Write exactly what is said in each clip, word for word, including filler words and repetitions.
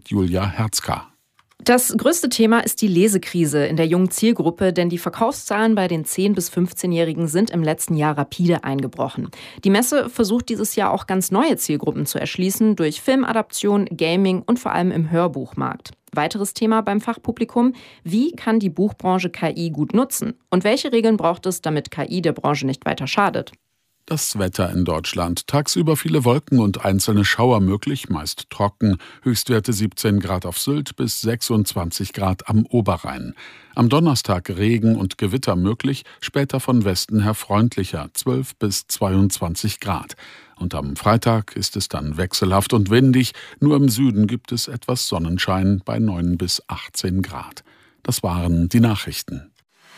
mit Julia Herzka. Das größte Thema ist die Lesekrise in der jungen Zielgruppe, denn die Verkaufszahlen bei den zehn- bis fünfzehnjährigen sind im letzten Jahr rapide eingebrochen. Die Messe versucht dieses Jahr auch ganz neue Zielgruppen zu erschließen durch Filmadaption, Gaming und vor allem im Hörbuchmarkt. Weiteres Thema beim Fachpublikum: Wie kann die Buchbranche K I gut nutzen? Und welche Regeln braucht es, damit K I der Branche nicht weiter schadet? Das Wetter in Deutschland. Tagsüber viele Wolken und einzelne Schauer möglich, meist trocken. Höchstwerte siebzehn Grad auf Sylt bis sechsundzwanzig Grad am Oberrhein. Am Donnerstag Regen und Gewitter möglich, später von Westen her freundlicher, zwölf bis zweiundzwanzig Grad. Und am Freitag ist es dann wechselhaft und windig. Nur im Süden gibt es etwas Sonnenschein bei neun bis achtzehn Grad. Das waren die Nachrichten.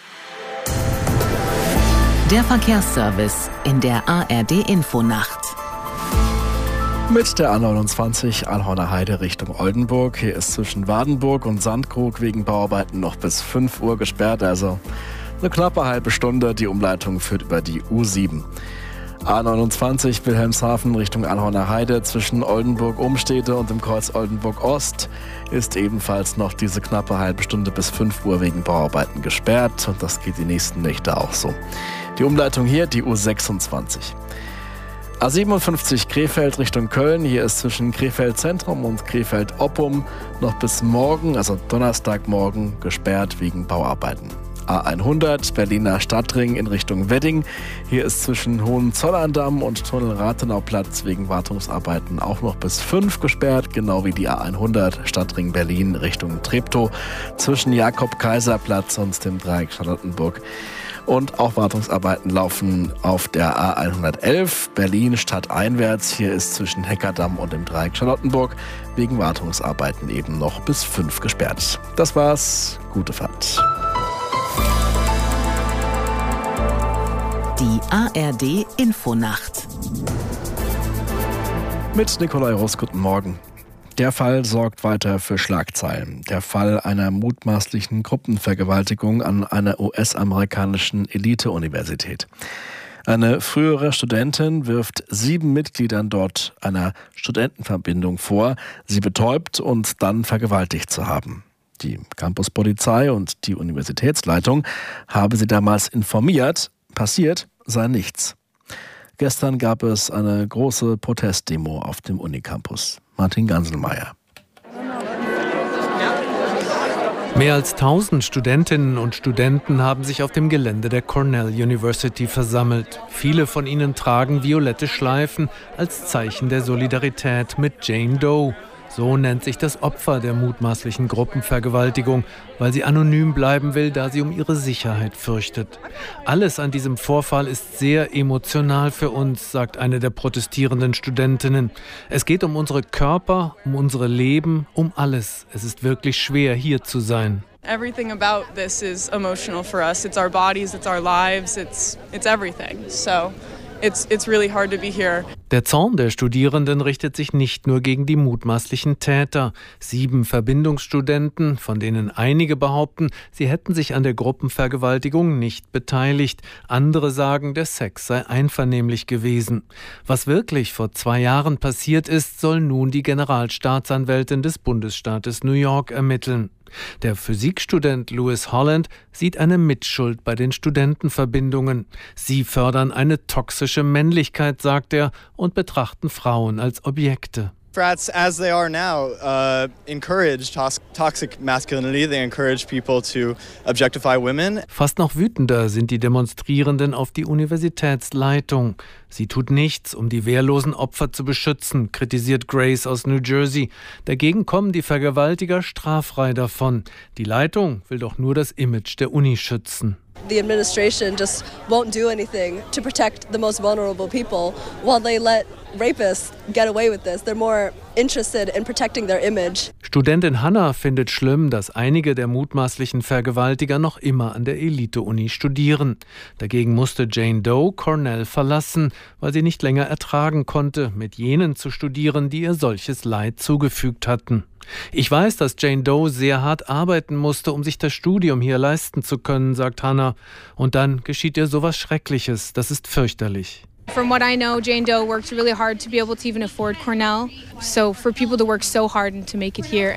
Der Verkehrsservice in der A R D-Infonacht. Mit der A neunundzwanzig Alhorner Heide Richtung Oldenburg. Hier ist zwischen Wadenburg und Sandkrug wegen Bauarbeiten noch bis fünf Uhr gesperrt, also eine knappe halbe Stunde. Die Umleitung führt über die U sieben. A neunundzwanzig Wilhelmshaven Richtung Alhorner Heide zwischen Oldenburg-Umstede und dem Kreuz Oldenburg-Ost ist ebenfalls noch diese knappe halbe Stunde bis fünf Uhr wegen Bauarbeiten gesperrt, und das geht die nächsten Nächte auch so. Die Umleitung hier, die U sechsundzwanzig. A siebenundfünfzig Krefeld Richtung Köln. Hier ist zwischen Krefeld Zentrum und Krefeld Oppum noch bis morgen, also Donnerstagmorgen, gesperrt wegen Bauarbeiten. A hundert Berliner Stadtring in Richtung Wedding. Hier ist zwischen Hohenzollern-Damm und Tunnel Rathenauplatz wegen Wartungsarbeiten auch noch bis fünf gesperrt, genau wie die A hundert Stadtring Berlin Richtung Treptow zwischen Jakob-Kaiser-Platz und dem Dreieck Charlottenburg. Und auch Wartungsarbeiten laufen auf der A hundertelf Berlin stadteinwärts. Hier ist zwischen Heckerdamm und dem Dreieck Charlottenburg wegen Wartungsarbeiten eben noch bis fünf gesperrt. Das war's. Gute Fahrt. Die A R D-Infonacht. Mit Nikolai Russ, guten Morgen. Der Fall sorgt weiter für Schlagzeilen. Der Fall einer mutmaßlichen Gruppenvergewaltigung an einer U S-amerikanischen Elite-Universität. Eine frühere Studentin wirft sieben Mitgliedern dort einer Studentenverbindung vor, sie betäubt und dann vergewaltigt zu haben. Die Campuspolizei und die Universitätsleitung habe sie damals informiert, passiert sei nichts. Gestern gab es eine große Protestdemo auf dem Unicampus. Martin Ganselmeier. Mehr als tausend Studentinnen und Studenten haben sich auf dem Gelände der Cornell University versammelt. Viele von ihnen tragen violette Schleifen als Zeichen der Solidarität mit Jane Doe. So nennt sich das Opfer der mutmaßlichen Gruppenvergewaltigung, weil sie anonym bleiben will, da sie um ihre Sicherheit fürchtet. Alles an diesem Vorfall ist sehr emotional für uns, sagt eine der protestierenden Studentinnen. Es geht um unsere Körper, um unsere Leben, um alles. Es ist wirklich schwer, hier zu sein. Everything about this is emotional for us. It's our bodies, it's our lives, it's it's everything. So It's, it's really hard to be here. Der Zorn der Studierenden richtet sich nicht nur gegen die mutmaßlichen Täter. Sieben Verbindungsstudenten, von denen einige behaupten, sie hätten sich an der Gruppenvergewaltigung nicht beteiligt. Andere sagen, der Sex sei einvernehmlich gewesen. Was wirklich vor zwei Jahren passiert ist, soll nun die Generalstaatsanwältin des Bundesstaates New York ermitteln. Der Physikstudent Lewis Holland sieht eine Mitschuld bei den Studentenverbindungen. Sie fördern eine toxische Männlichkeit, sagt er, und betrachten Frauen als Objekte. Frats, as they are now, uh, encourage tos- toxic masculinity. They encourage people to objectify women. Fast noch wütender sind die Demonstrierenden auf die Universitätsleitung. Sie tut nichts, um die wehrlosen Opfer zu beschützen, kritisiert Grace aus New Jersey. Dagegen kommen die Vergewaltiger straffrei davon. Die Leitung will doch nur das Image der Uni schützen. The administration just won't do anything to protect the most vulnerable people while they let rapists get away with this. They're more interested in protecting their image. Studentin Hannah findet schlimm, dass einige der mutmaßlichen Vergewaltiger noch immer an der Elite-Uni studieren. Dagegen musste Jane Doe Cornell verlassen, weil sie nicht länger ertragen konnte, mit jenen zu studieren, die ihr solches Leid zugefügt hatten. Ich weiß, dass Jane Doe sehr hart arbeiten musste, um sich das Studium hier leisten zu können, sagt Hannah. Und dann geschieht ihr sowas Schreckliches. Das ist fürchterlich. From what I know, Jane Doe worked really hard to be able to even afford Cornell. So for people to work so hard and to make it here